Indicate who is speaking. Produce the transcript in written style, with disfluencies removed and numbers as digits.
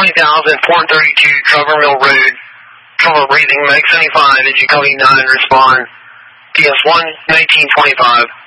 Speaker 1: 20,432 Trevor Mill Road. Trouble breathing, Meg 75, engine code 9, respond. PS1, 1925.